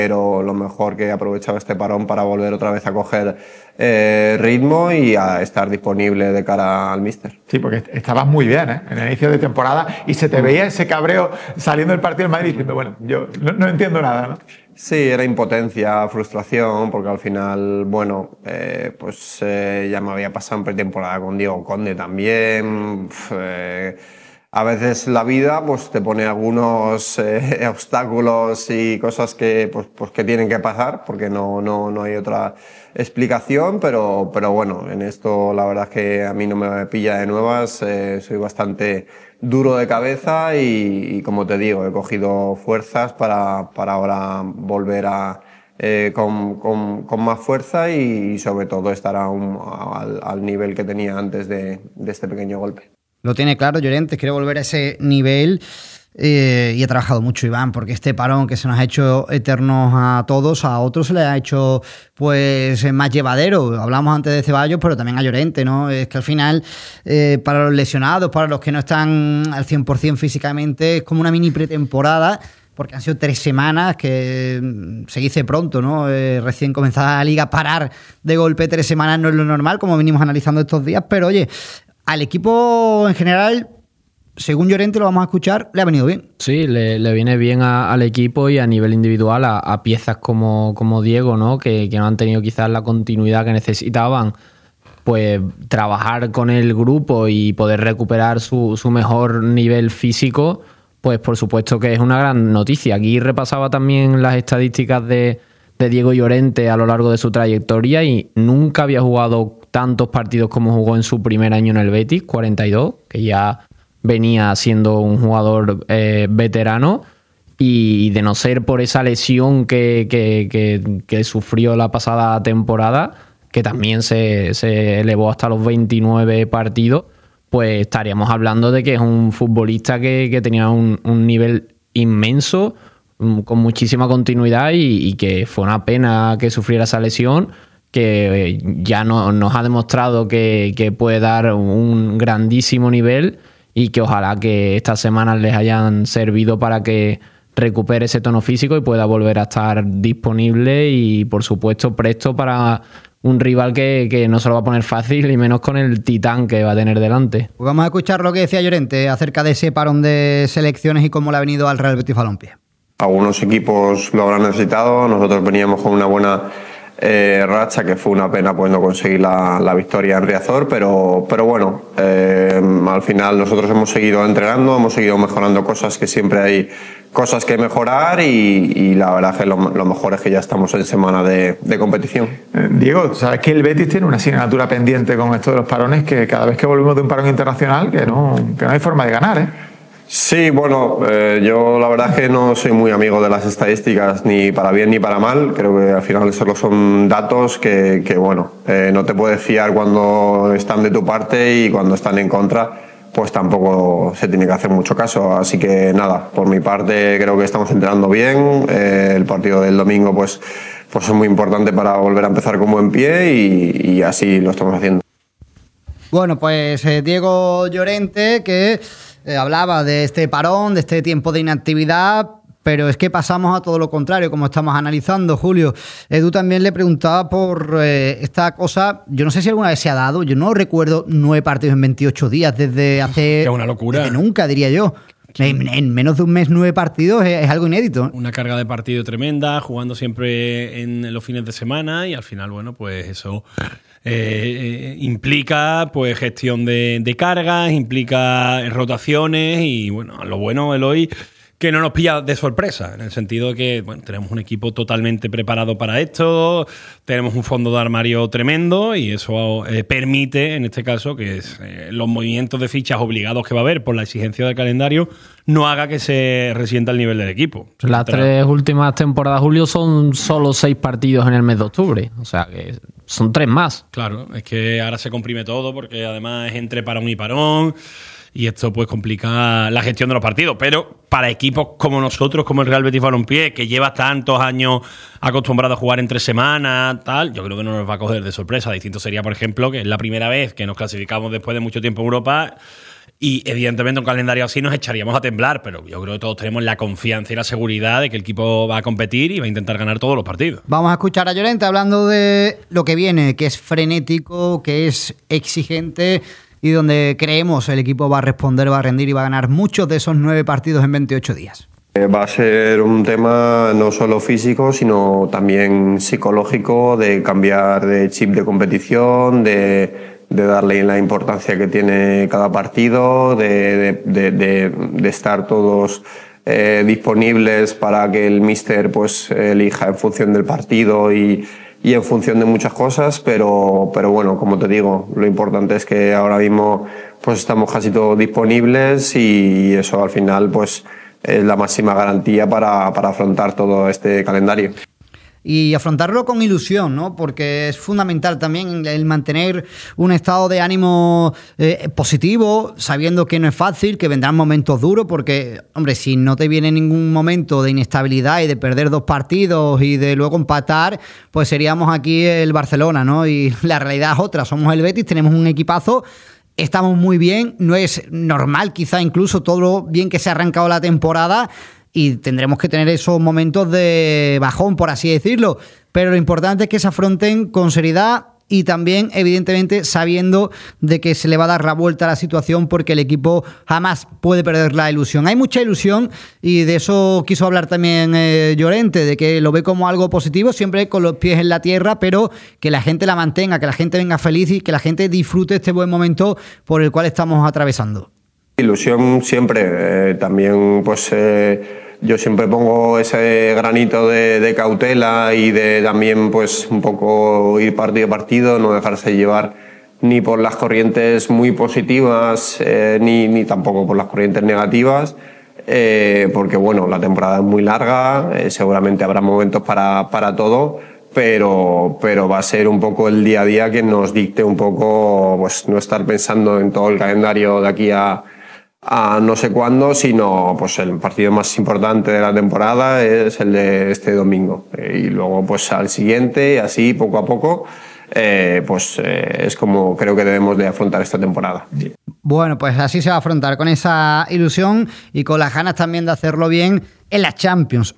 pero lo mejor que he aprovechado este parón para volver otra vez a coger ritmo y a estar disponible de cara al míster. Sí, porque estabas muy bien, ¿eh? En el inicio de temporada y se te veía ese cabreo saliendo del partido del Madrid diciendo, bueno, yo no entiendo nada, ¿no? Sí, era impotencia, frustración, porque al final, bueno, ya me había pasado en pretemporada con Diego Conde también. A veces la vida pues te pone algunos obstáculos y cosas que que tienen que pasar porque no hay otra explicación, pero bueno, en esto la verdad es que a mí no me pilla de nuevas, soy bastante duro de cabeza y como te digo, he cogido fuerzas para ahora volver con más fuerza y sobre todo estar al nivel que tenía antes de este pequeño golpe. Lo tiene claro Llorente, quiere volver a ese nivel y ha trabajado mucho Iván, porque este parón que se nos ha hecho eternos a todos, a otros se le ha hecho pues más llevadero. Hablamos antes de Ceballos, pero también a Llorente, ¿no? Es que al final para los lesionados, para los que no están al 100% físicamente, es como una mini pretemporada, porque han sido 3 semanas que se dice pronto, ¿no? Recién comenzada la liga, parar de golpe 3 semanas no es lo normal, como venimos analizando estos días, pero oye, al equipo en general, según Llorente lo vamos a escuchar, le ha venido bien. Sí, le viene bien al equipo y a nivel individual a piezas como Diego, ¿no? Que no han tenido quizás la continuidad que necesitaban, pues trabajar con el grupo y poder recuperar su mejor nivel físico, pues por supuesto que es una gran noticia. Aquí repasaba también las estadísticas de Diego Llorente a lo largo de su trayectoria y nunca había jugado tantos partidos como jugó en su primer año en el Betis, 42, que ya venía siendo un jugador veterano, y de no ser por esa lesión que sufrió la pasada temporada, que también se elevó hasta los 29 partidos, pues estaríamos hablando de que es un futbolista que tenía un nivel inmenso, con muchísima continuidad y que fue una pena que sufriera esa lesión, que ya nos ha demostrado que puede dar un grandísimo nivel y que ojalá que estas semanas les hayan servido para que recupere ese tono físico y pueda volver a estar disponible y por supuesto presto para un rival que no se lo va a poner fácil y menos con el titán que va a tener delante. Pues vamos a escuchar lo que decía Llorente acerca de ese parón de selecciones y cómo le ha venido al Real Betis Balompié. Algunos equipos lo habrán necesitado, nosotros veníamos con una buena racha, que fue una pena pues no conseguir la victoria en Riazor, pero bueno, al final nosotros hemos seguido entrenando, hemos seguido mejorando cosas, que siempre hay cosas que mejorar y la verdad que lo mejor es que ya estamos en semana de competición. Diego, sabes que el Betis tiene una asignatura pendiente con esto de los parones, que cada vez que volvemos de un parón internacional que no hay forma de ganar, ¿eh? Sí, bueno, yo la verdad es que no soy muy amigo de las estadísticas, ni para bien ni para mal. Creo que al final solo son datos que bueno, no te puedes fiar cuando están de tu parte y cuando están en contra, pues tampoco se tiene que hacer mucho caso. Así que nada, por mi parte creo que estamos entrenando bien. El partido del domingo pues es muy importante para volver a empezar con buen pie y así lo estamos haciendo. Bueno, pues Diego Llorente, que hablaba de este parón, de este tiempo de inactividad, pero es que pasamos a todo lo contrario, como estamos analizando, Julio. Edu también le preguntaba por esta cosa, yo no sé si alguna vez se ha dado, yo no recuerdo 9 partidos en 28 días desde hace... Es una locura. Desde nunca, diría yo. En menos de un mes 9 partidos es algo inédito. Una carga de partido tremenda, jugando siempre en los fines de semana y al final, bueno, pues eso... implica pues gestión de cargas, implica rotaciones y bueno, lo bueno, Eloy, que no nos pilla de sorpresa, en el sentido de que bueno, tenemos un equipo totalmente preparado para esto, tenemos un fondo de armario tremendo y eso permite, en este caso, que los movimientos de fichas obligados que va a haber por la exigencia del calendario no haga que se resienta el nivel del equipo. Las 3 últimas temporadas, Julio, son solo 6 partidos en el mes de octubre, o sea que son 3 más. Claro, es que ahora se comprime todo porque además es entre parón y parón y esto pues complica la gestión de los partidos, pero para equipos como nosotros, como el Real Betis Balompié, que lleva tantos años acostumbrado a jugar en 3 semanas, tal, yo creo que no nos va a coger de sorpresa. Distinto sería, por ejemplo, que es la primera vez que nos clasificamos después de mucho tiempo en Europa Y evidentemente un calendario así nos echaríamos a temblar, pero yo creo que todos tenemos la confianza y la seguridad de que el equipo va a competir y va a intentar ganar todos los partidos. Vamos a escuchar a Llorente hablando de lo que viene, que es frenético, que es exigente y donde creemos el equipo va a responder, va a rendir y va a ganar muchos de esos 9 partidos en 28 días. Va a ser un tema no solo físico, sino también psicológico, de cambiar de chip de competición, de darle la importancia que tiene cada partido, de estar todos disponibles para que el míster pues elija en función del partido y en función de muchas cosas, pero bueno, como te digo, lo importante es que ahora mismo pues estamos casi todos disponibles y eso al final pues es la máxima garantía para afrontar todo este calendario. Y afrontarlo con ilusión, ¿no? Porque es fundamental también el mantener un estado de ánimo positivo, sabiendo que no es fácil, que vendrán momentos duros, porque, hombre, si no te viene ningún momento de inestabilidad y de perder 2 partidos y de luego empatar, pues seríamos aquí el Barcelona, ¿no? Y la realidad es otra, somos el Betis, tenemos un equipazo, estamos muy bien, no es normal quizá incluso todo lo bien que se ha arrancado la temporada, y tendremos que tener esos momentos de bajón, por así decirlo. Pero lo importante es que se afronten con seriedad y también, evidentemente, sabiendo de que se le va a dar la vuelta a la situación porque el equipo jamás puede perder la ilusión. Hay mucha ilusión y de eso quiso hablar también Llorente, de que lo ve como algo positivo, siempre con los pies en la tierra, pero que la gente la mantenga, que la gente venga feliz y que la gente disfrute este buen momento por el cual estamos atravesando. Ilusión siempre, también pues yo siempre pongo ese granito de cautela y de también pues un poco ir partido a partido, no dejarse llevar ni por las corrientes muy positivas ni tampoco por las corrientes negativas, porque bueno, la temporada es muy larga, seguramente habrá momentos para todo, pero va a ser un poco el día a día que nos dicte un poco pues no estar pensando en todo el calendario de aquí a no sé cuándo, sino pues el partido más importante de la temporada es el de este domingo y luego pues al siguiente y así poco a poco es como creo que debemos de afrontar esta temporada. Bueno, pues así se va a afrontar con esa ilusión y con las ganas también de hacerlo bien en la Champions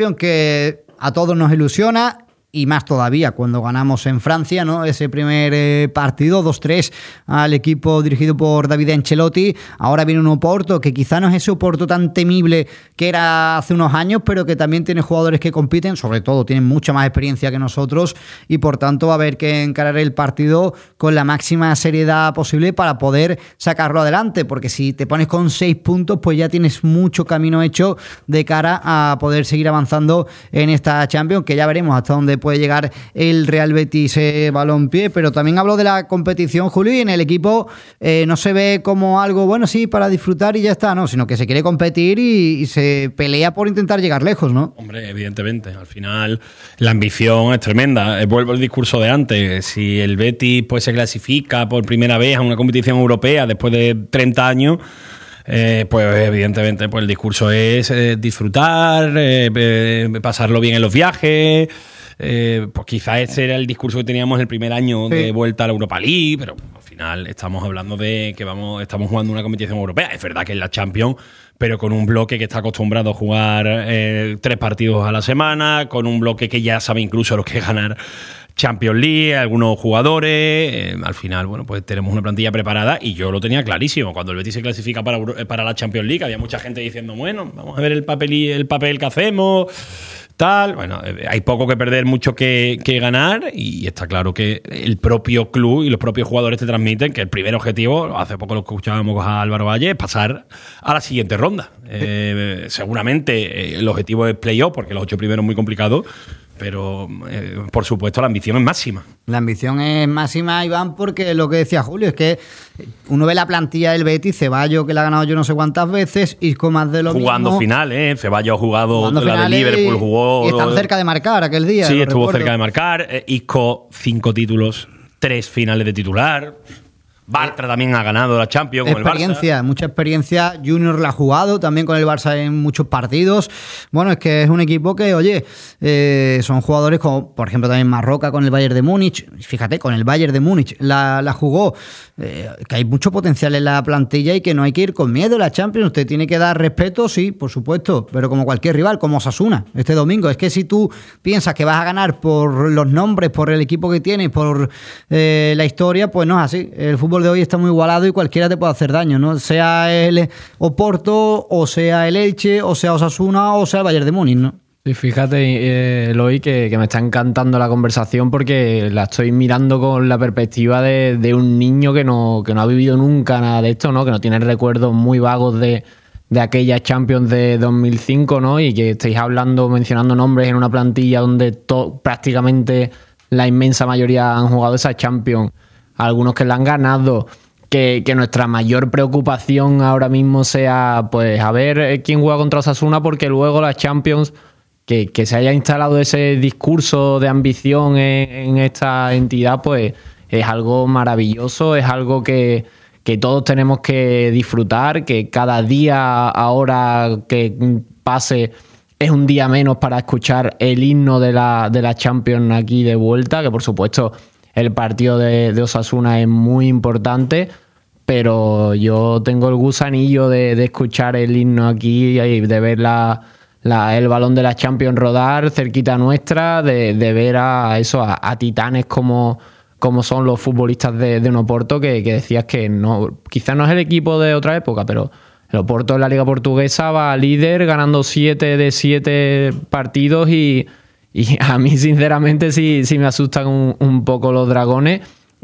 que a todos nos ilusiona. Y más todavía cuando ganamos en Francia, ¿no? Ese primer partido, 2-3 al equipo dirigido por David Ancelotti. Ahora viene un Oporto que quizá no es ese Oporto tan temible que era hace unos años, pero que también tiene jugadores que compiten, sobre todo tienen mucha más experiencia que nosotros y por tanto va a haber que encarar el partido con la máxima seriedad posible para poder sacarlo adelante, porque si te pones con 6 puntos pues ya tienes mucho camino hecho de cara a poder seguir avanzando en esta Champions, que ya veremos hasta dónde puede llegar el Real Betis Balompié. Pero también hablo de la competición, Julio, y en el equipo no se ve como algo, bueno, sí, para disfrutar y ya está, no, sino que se quiere competir y se pelea por intentar llegar lejos, ¿no? Hombre, evidentemente, al final la ambición es tremenda. Vuelvo al discurso de antes, si el Betis pues se clasifica por primera vez a una competición europea después de 30 años, pues evidentemente pues el discurso es disfrutar, pasarlo bien en los viajes. Pues quizás ese era el discurso que teníamos el primer año de vuelta a la Europa League, pero al final estamos hablando de que estamos jugando una competición europea. Es verdad que es la Champions, pero con un bloque que está acostumbrado a jugar 3 partidos a la semana, con un bloque que ya sabe incluso lo que es ganar Champions League, algunos jugadores. Al final, bueno, pues tenemos una plantilla preparada y yo lo tenía clarísimo. Cuando el Betis se clasifica para la Champions League, había mucha gente diciendo, bueno, vamos a ver el papel que hacemos, tal. Bueno, hay poco que perder, mucho que ganar, y está claro que el propio club y los propios jugadores te transmiten que el primer objetivo, hace poco lo escuchábamos a Álvaro Valle, es pasar a la siguiente ronda. Seguramente el objetivo es playoff, porque los 8 primeros es muy complicado, pero por supuesto la ambición es máxima. La ambición es máxima, Iván, porque lo que decía Julio es que uno ve la plantilla del Betis, Ceballos, que la ha ganado yo no sé cuántas veces, Isco más de lo jugando mismo. Finales, Ceballos ha jugado la de Liverpool, jugó. Y están cerca de marcar aquel día. Sí, estuvo cerca de marcar. Isco 5 títulos, 3 finales de titular. Bartra también ha ganado la Champions con el Barça. Experiencia, mucha experiencia. Junior la ha jugado también con el Barça en muchos partidos. Bueno, es que es un equipo que, oye, son jugadores como, por ejemplo, también Marroca con el Bayern de Múnich. Fíjate, con el Bayern de Múnich la jugó. Que hay mucho potencial en la plantilla y que no hay que ir con miedo. La Champions, usted tiene que dar respeto, sí, por supuesto, pero como cualquier rival, como Osasuna este domingo. Es que si tú piensas que vas a ganar por los nombres, por el equipo que tienes, por la historia, pues no es así. El fútbol de hoy está muy igualado y cualquiera te puede hacer daño, ¿no? Sea el Oporto, o sea el Elche, o sea Osasuna, o sea el Bayern de Múnich, ¿no? Sí, fíjate, Eloy, que me está encantando la conversación porque la estoy mirando con la perspectiva de un niño que no ha vivido nunca nada de esto, ¿no? Que no tiene recuerdos muy vagos de aquella Champions de 2005, ¿no? Y que estáis mencionando nombres en una plantilla donde prácticamente la inmensa mayoría han jugado esa Champions. Algunos que la han ganado, que nuestra mayor preocupación ahora mismo sea, pues, a ver quién juega contra Osasuna, porque luego las Champions, que se haya instalado ese discurso de ambición en esta entidad, pues es algo maravilloso, es algo que todos tenemos que disfrutar, que cada día ahora que pase es un día menos para escuchar el himno de la Champions aquí de vuelta, que por supuesto el partido de Osasuna es muy importante, pero yo tengo el gusanillo de escuchar el himno aquí y de ver el balón de la Champions rodar cerquita nuestra, de ver a titanes como son los futbolistas de un Oporto, que decías que no, quizás no es el equipo de otra época, pero el Oporto en la Liga Portuguesa va líder ganando 7 de 7 partidos y a mí sinceramente sí me asustan un poco los dragones.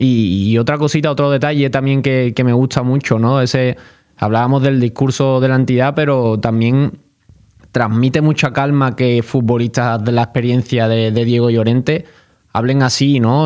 Y otra cosita, otro detalle también que me gusta mucho, ¿no? Hablábamos del discurso de la entidad, pero también transmite mucha calma que futbolistas de la experiencia de Diego Llorente hablen así, ¿no?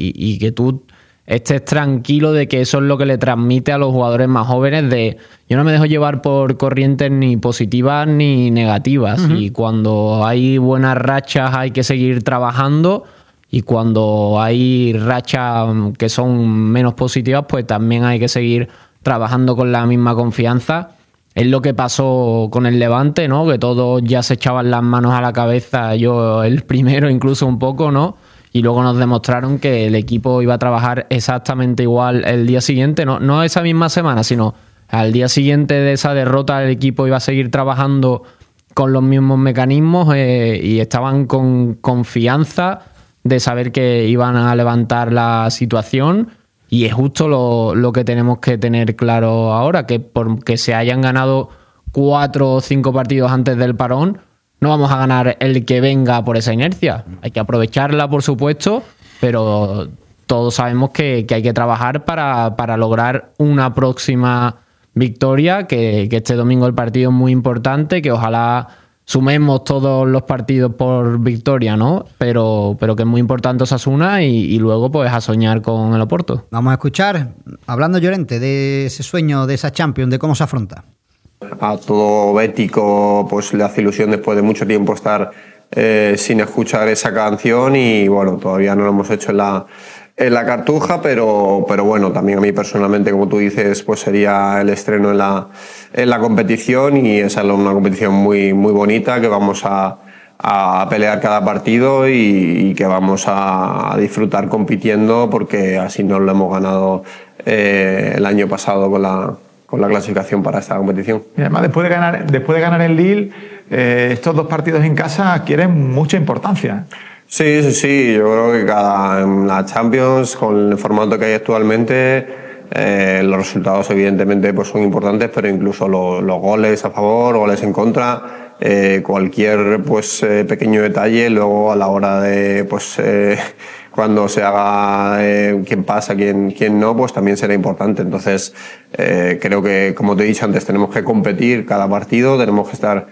Y que tú estés tranquilo de que eso es lo que le transmite a los jugadores más jóvenes de yo no me dejo llevar por corrientes ni positivas ni negativas. Uh-huh. Y cuando hay buenas rachas hay que seguir trabajando, y cuando hay rachas que son menos positivas pues también hay que seguir trabajando con la misma confianza. Es lo que pasó con el Levante, ¿no? Que todos ya se echaban las manos a la cabeza, yo el primero incluso un poco, ¿no? Y luego nos demostraron que el equipo iba a trabajar exactamente igual el día siguiente, no esa misma semana, sino al día siguiente de esa derrota el equipo iba a seguir trabajando con los mismos mecanismos y estaban con confianza de saber que iban a levantar la situación. Y es justo lo que tenemos que tener claro ahora, que porque se hayan ganado 4 o 5 partidos antes del parón, no vamos a ganar el que venga por esa inercia. Hay que aprovecharla, por supuesto, pero todos sabemos que hay que trabajar para lograr una próxima victoria, que este domingo el partido es muy importante, que ojalá sumemos todos los partidos por victoria, ¿no? Pero que es muy importante Osasuna y luego pues a soñar con el Oporto. Vamos a escuchar, hablando Llorente, de ese sueño, de esa Champions, de cómo se afronta. A todo bético pues le hace ilusión después de mucho tiempo estar sin escuchar esa canción y bueno, todavía no lo hemos hecho en la Cartuja, pero bueno, también a mí personalmente, como tú dices, pues sería el estreno en la competición y esa es una competición muy, muy bonita que vamos a pelear cada partido y que vamos a disfrutar compitiendo porque así nos lo hemos ganado el año pasado con la clasificación para esta competición. Y además, después de ganar el Lille, estos 2 partidos en casa adquieren mucha importancia. Sí, yo creo que en la Champions, con el formato que hay actualmente, los resultados evidentemente pues son importantes, pero incluso los goles a favor, goles en contra, cualquier pues pequeño detalle luego a la hora de cuando se haga quién pasa, quién no, pues también será importante. Entonces creo que, como te he dicho antes, tenemos que competir cada partido, tenemos que estar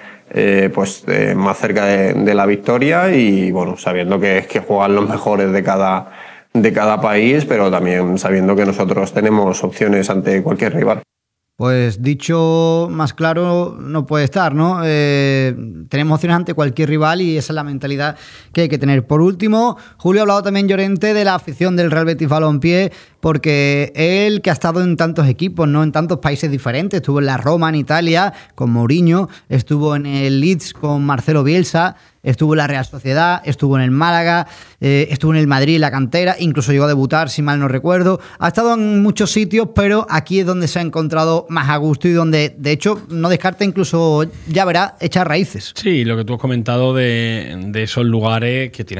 más cerca de la victoria y bueno, sabiendo que juegan los mejores de cada país, pero también sabiendo que nosotros tenemos opciones ante cualquier rival. Pues dicho más claro no puede estar, ¿no? Tenemos opciones ante cualquier rival y esa es la mentalidad que hay que tener. Por último, Julio ha hablado también, Llorente, de la afición del Real Betis Balompié, porque él, que ha estado en tantos equipos, ¿no? En tantos países diferentes, estuvo en la Roma, en Italia, con Mourinho, estuvo en el Leeds con Marcelo Bielsa, estuvo en la Real Sociedad, estuvo en el Málaga, estuvo en el Madrid, la cantera, incluso llegó a debutar, si mal no recuerdo. Ha estado en muchos sitios, pero aquí es donde se ha encontrado más a gusto y donde, de hecho, no descarta incluso, ya verá, echar raíces. Sí, lo que tú has comentado de esos lugares que tienen